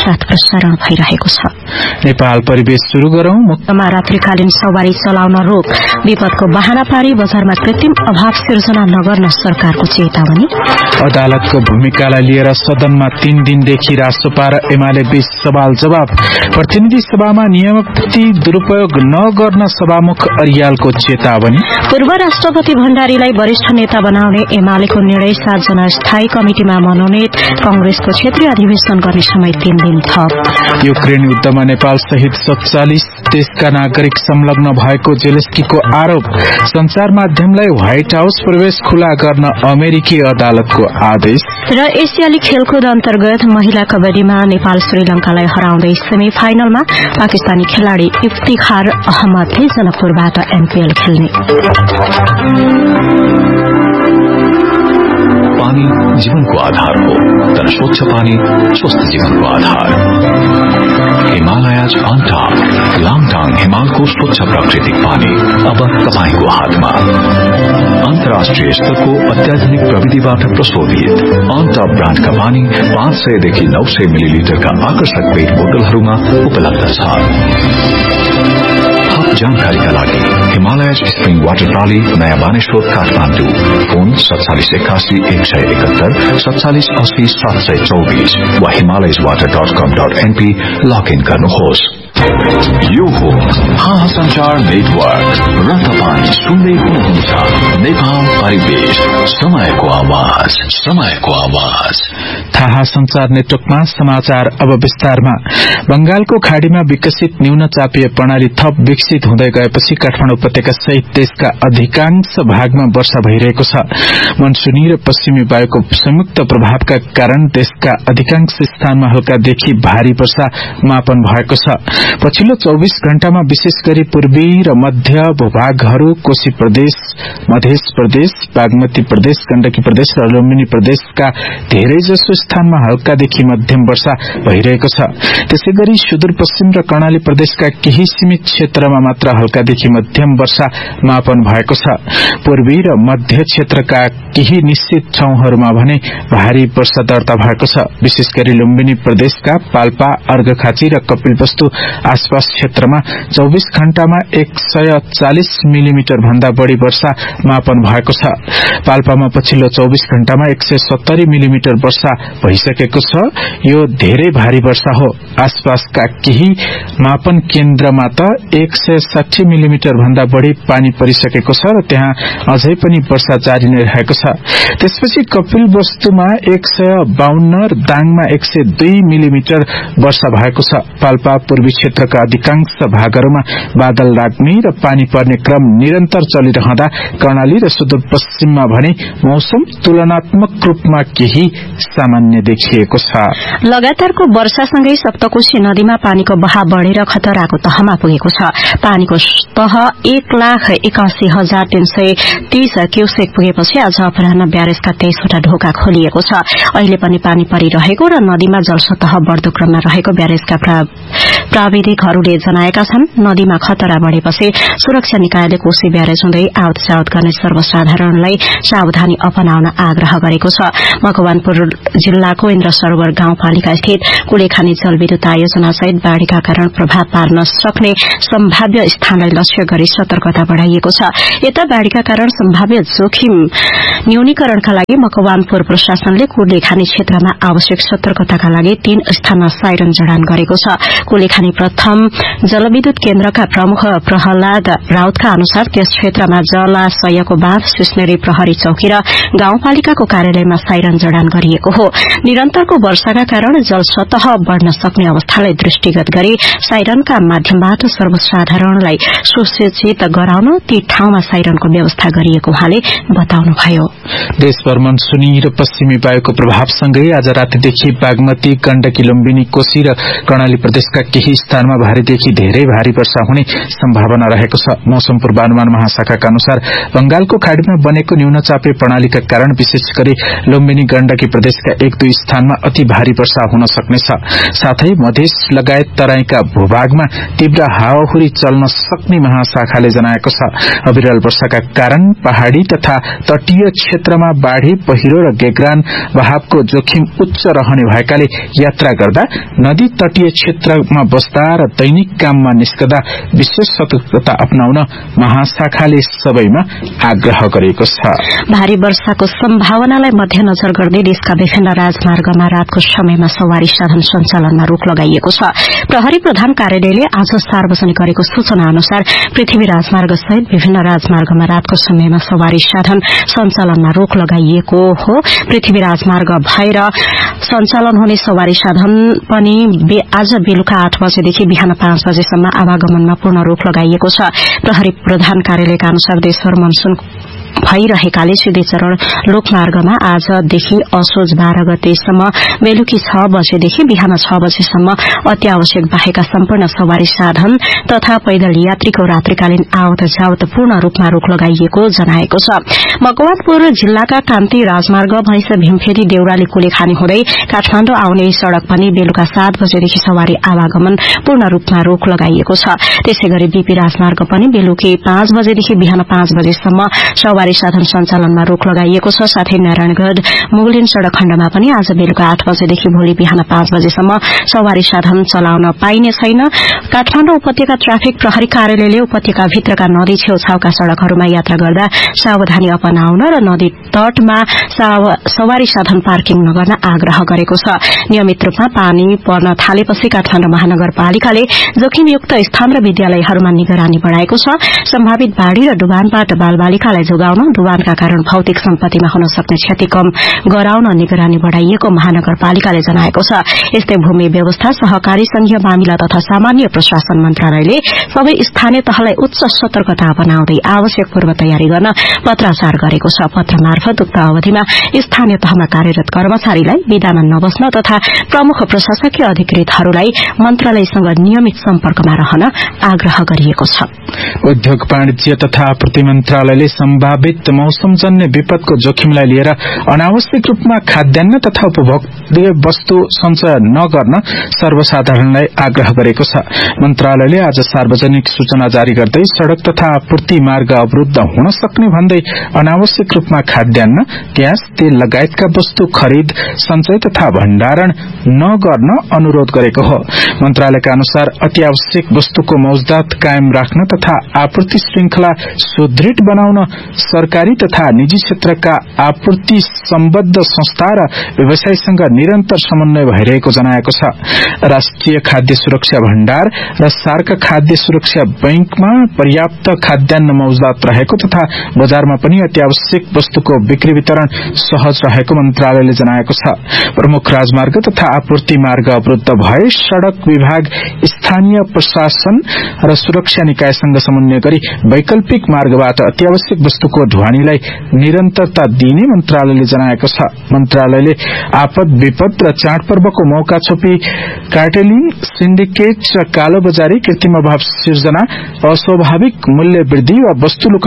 साथ प्रसारण भइरहेको छ। नेपाल परिवेश शुरू गरौं। मुक्तमा रात्रिकालीन सवारी चलाउन रोक, विपदको बहाना पारी बजारमा कृत्रिम अभाव सिर्जना नगर्न सरकारको चेतावनी। अदालतको भूमिकालाई लिएर सदनमा 3 दिनदेखि रासोपा र एमाले बीच सवाल जवाब। प्रतिनिधि सभामा नियमति दुरूपयोग नगर्न सभामुख अरियालको चेतावनी। पूर्व राष्ट्रपति भण्डारीलाई वरिष्ठ नेता बनाउने एमालेको निर्णय, 7 जना स्थायी कमिटिमा मनोनित। कांग्रेसको क्षेत्रीय अधिवेशन गर्ने समय 3 दिन थप। युक्रेन युद्धमा नेपाल सहित 47 देशका नागरिक संलग्न भएको जेलेस्कीको आरोप। संचार माध्यमलाई व्हाइट हाउस प्रवेश खुला गर्न अमेरिकी अदालतको आदेश। र एसियाली खेलकुद अन्तर्गत महिला कबड्डीमा नेपाल श्रीलंकालाई हराउँदै सेमी फाइनलमा। पाकिस्तानी खेलाड़ी इफ्तिखार अहमदले जनकपुरबाट एमपीएल खेल्ने। पानी जीवनको आधार हो, तर स्वच्छ पानी स्वस्थ जीवनको आधार। हिमालयज अन टप, लाङटाङ हिमालको स्वच्छ प्राकृतिक पानी अब तपाईको हातमा। अन्तर्राष्ट्रिय स्तरको अत्याधुनिक प्रविधिबाट प्रशोधित अन टप ब्रान्डका पानी 500 देखि 900 मिलिलिटरका आकर्षक पेट बोतलहरूमा उपलब्ध छ। जानकारीका लागि हिमालयज स्प्रिङ वाटर प्रणाली, नयाँ बानेश्वर, काठमाडौँ। फोन 4781 171 47 80 724 वा himalayaswater.com.np लगइन गर्नुहोस्। यो हो संचार नेटवर्क र तपाईं सुन्दै हुनुहुन्छ नेपाल परिवेश, समयको आवाज, समयको आवाज। थाहा संचार नेटवर्कमा समाचार अब विस्तारमा। बंगालको खाड़ीमा विकसित न्यून चापीय प्रणाली थप विकसित हुँदै गएपछि काठमाडौँ उपत्यका सहित देशका अधिकांश भागमा वर्षा भइरहेको छ। मनसुनी र पश्चिमी वायुको संयुक्त प्रभावका कारण देशका अधिकांश स्थानमा हल्कादेखि भारी वर्षा मापन भएको छ। पछिल्लो 24 घण्टामा विशेष गरी पूर्वी र मध्य भूभागहरू, कोशी प्रदेश, मध्य प्रदेश, बागमती प्रदेश, गण्डकी प्रदेश र लुम्बिनी प्रदेशका धेरैजसो स्थानमा हल्कादेखि मध्यम वर्षा भइरहेको छ। त्यसैगरी सुदूरपश्चिम र कर्णाली प्रदेशका केही सीमित क्षेत्रमा मात्र हल्कादेखि मध्यम वर्षा मापन भएको छ। पूर्वी र मध्य क्षेत्रका केही निश्चित ठाउँहरूमा भने भारी वर्षा दर्ता भएको छ। विशेष गरी लुम्बिनी प्रदेशका पाल्पा, अर्घखाँची र कपिलवस्तु आसपास क्षेत्रमा 24 घण्टामा 140 मिलिमिटर भन्दा बढ़ी वर्षा मापन भएको छ। पाल्पामा पछिल्लो 24 घण्टामा 170 मिलिमिटर वर्षा भइसकेको छ। यो धेरै भारी वर्षा हो। आसपासका केही मापन केन्द्रमा त 160 मिलिमिटर भन्दा बढ़ी पानी परिसकेको छ र त्यहाँ अझै पनि वर्षा जारी नै रहेको छ। त्यसपछि कपिलवस्तुमा 152 र दाङमा 102 मिलिमिटर वर्षा भएको छ। पाल्पा, पूर्वी क्षेत्रका अधिकांश भागहरूमा बादल लाग्ने र पानी पर्ने क्रम निरन्तर चलिरहँदा कर्णाली र सुदूरपश्चिममा भने मौसम तुलनात्मक रूपमा केही सामान्य देखिएको छ। लगातारको वर्षासँगै सप्तकोशी नदीमा पानीको बहाव बढ़ेर खतराको तहमा पुगेको छ। पानीको तह 1,81,330 क्यूसेक पुगेपछि आज अपराह्न ब्यारेजका 23 वटा ढोका खोलिएको छ। अहिले पनि पानी परिरहेको र नदीमा जलसतह बढ़दो क्रममा रहेको ब्यारेजका प्राविधिकहरूले जनाएका छन्। नदीमा खतरा बढ़ेपछि सुरक्षा निकायले कोशी ब्यारेज हुँदै आवत जावत गर्ने सर्वसाधारणलाई सावधानी अपनाउन आग्रह गरेको छ। मकवानपुर जिल्लाको इन्द्र सरोवर गाउँपालिका स्थित कुलेखानी जलविद्युत आयोजना सहित बाढ़ीका कारण प्रभाव पार्न सक्ने सम्भाव्य स्थानलाई लक्ष्य गरी सतर्कता बढ़ाइएको छ। यता बाढ़ीका कारण सम्भाव्य जोखिम न्यूनीकरणका लागि मकवानपुर प्रशासनले कुलेखानी क्षेत्रमा आवश्यक सतर्कताका लागि 3 स्थानमा साइरन जडान गरेको छ। कुलेखानी प्रथम जलविद्युत केन्द्रका प्रमुख प्रहलाद राउतका अनुसार त्यस क्षेत्रमा जलाशयको बाँध, सुस्नेरी प्रहरी चौकी र गाउँपालिकाको कार्यालयमा साइरन जडान गरिएको हो। निरन्तरको वर्षाका कारण जलसतह बढ़न सक्ने अवस्थालाई दृष्टिगत गरी साइरनका माध्यमबाट सर्वसाधारणलाई सुसज्जित गराउन ती ठाउँमा साइरनको व्यवस्था गरिएको उहाँले बताउनुभयो। देशभर मनसुनी र पश्चिमी वायुको प्रभावसँगै आज रातिदेखि बागमती, गण्डकी, लुम्बिनी, कोशी र कर्णाली प्रदेशका केही स्थानमा भारीदेखि धेरै भारी वर्षा हुने सम्भावना रहेको छ। मौसम पूर्वानुमान महाशाखाका अनुसार बंगालको खाड़ीमा बनेको न्यूनचापीय प्रणालीका कारण विशेष गरी लुम्बिनी गण्डकी प्रदेशका 1-2 स्थानमा अति भारी वर्षा हुन सक्नेछ। साथै मधेस लगायत तराईका भूभागमा तीव्र हावाहुरी चल्न सक्ने महाशाखाले जनाएको छ। अविरल वर्षाका कारण पहाड़ी तथा तटीय क्षेत्रमा बाढ़ी, पहिरो र गेग्रान बहावको जोखिम उच्च रहने भएकाले यात्रा गर्दा, नदी तटीय क्षेत्रमा बस्दा र दैनिक काममा निस्कदा विशेष सतर्कता अपनाउन महाशाखाले सबैमा आग्रह गरेको छ। भारी वर्षाको सम्भावनालाई मध्यनजर गर्दै देशका विभिन्न राजमार्गमा रातको समयमा सवारी साधन सञ्चालनमा रोक लगाइएको छ। प्रहरी प्रधान कार्यालयले आज सार्वजनिक गरेको सूचना अनुसार पृथ्वी राजमार्ग सहित विभिन्न राजमार्गमा रातको समयमा सवारी साधन सञ्चालनमा रोक लगाइएको हो। पृथ्वी राजमार्ग भएर सञ्चालन हुने सवारी साधन पनि आज बेलुका 8 बजेदेखि बिहान 5 बजेसम्म आवागमनमा पूर्ण रोक लगाइएको छ। प्रहरी प्रधान कार्यालयका अनुसार देशभर मनसून भइरहेकाले सिद्धेश्वर लोकमार्गमा आजदेखि असोज 12 गतेसम्म बेलुकी 6 बजेदेखि बिहान 6 बजेसम्म अत्यावश्यक बाहेकका सम्पूर्ण सवारी साधन तथा पैदल यात्रीको रात्रिकालीन आवत जावत पूर्ण रूपमा रोक लगाइएको जनाएको छ। मकवानपुर जिल्लाका कान्ति राजमार्ग भैंस भीमफेरी देउराली कुलेखानी हुँदै काठमाण्डु आउने सड़क पनि बेलुका 7 बजेदेखि सवारी आवागमन पूर्ण रूपमा रोक लगाइएको छ। त्यसैगरी बीपी राजमार्ग पनि बेलुकी 5 बजेदेखि बिहान 5 बजेसम्म सवारी साधन सञ्चालनमा रोक लगाइएको छ। साथै नारायणगढ़ मुगलिन सड़क खण्डमा पनि आज बेलुका 8 बजेदेखि भोलि बिहान 5 बजेसम्म सवारी साधन चलाउन पाइने छैन। काठमाण्डु उपत्यका ट्राफिक प्रहरी कार्यालयले उपत्यका भित्रका नदी छेउछाउका सड़कहरूमा यात्रा गर्दा सावधानी अपनाउन र नदी तटमा सवारी साधन पार्किङ नगर्न आग्रह गरेको छ। नियमित रूपमा पानी पर्न थालेपछि काठमाण्डु महानगरपालिकाले जोखिमयुक्त स्थान र विद्यालयहरूमा निगरानी बढ़ाएको छ। सम्भावित बाढ़ी र डुबानबाट बालबालिकालाई जोगाउन, डुबानका कारण भौतिक सम्पत्तिमा हुन सक्ने क्षति कम गराउन निगरानी बढ़ाइएको महानगरपालिकाले जनाएको छ। यस्तै भूमि व्यवस्था, सहकारी संघीय मामिला तथा सामान्य प्रशासन मन्त्रालयले सबै स्थानीय तहलाई उच्च सतर्कता अपनाउँदै आवश्यक पूर्व तयारी गर्न पत्राचार गरेको छ। पत्र मार्फत उक्त अवधिमा स्थानीय तहमा कार्यरत कर्मचारीलाई विदामा नबस्न तथा प्रमुख प्रशासकीय अधिकृतहरूलाई मन्त्रालयसँग नियमित सम्पर्कमा रहन आग्रह गरिएको छ। उद्योग वाणिज्य तथा आपूर्ति मन्त्रालयले सम्भावित मौसमजन्य विपदको जोखिमलाई लिएर अनावश्यक रूपमा खाद्यान्न तथा उपभोग्य वस्तु सञ्चय नगर्न सर्वसाधारणलाई आग्रह गरेको छ। मन्त्रालयले आज सार्वजनिक सूचना जारी गर्दै सड़क तथा आपूर्ति मार्ग अवरूद्ध हुन सक्ने भन्दै अनावश्यक रूपमा खाद्यान्न, ग्यास, तेल लगायतका वस्तु खरिद, सञ्चय तथा भण्डारण नगर्न अनुरोध गरेको हो। मन्त्रालयका अनुसार अत्यावश्यक वस्तुको मौजदात कायम राख्न तथा आपूर्ति श्रृंखला सुदृढ़ बनाउन सरकारी तथा निजी क्षेत्रका आपूर्ति सम्बद्ध संस्था र व्यवसायीसँग निरन्तर समन्वय भइरहेको जनाएको छ। राष्ट्रिय खाद्य सुरक्षा भण्डार र सार्क खाद्य सुरक्षा बैंकमा पर्याप्त खाद्यान्न मौजदात रहेको तथा बजारमा पनि अत्यावश्यक वस्तुको बिक्री वितरण सहज रहेको मन्त्रालयले जनाएको छ। प्रमुख राजमार्ग तथा आपूर्ति मार्ग अवरूद्ध भए सड़क विभाग स्थानीय प्रशासन र सुरक्षा निकायसँग समन्वय गरी वैकल्पिक मार्गबाट अत्यावश्यक वस्तुको ढुवानीलाई निरन्तरता दिने मन्त्रालयले जनाएको छ। मन्त्रालयले आपद विपद र चाडपर्वको मौका छोपी कार्टेलिङ, सिन्डिकेट र कालोबजारी, कृत्रिम अभाव सिर्जना, अस्वाभाविक मूल्य वृद्धि वा वस्तु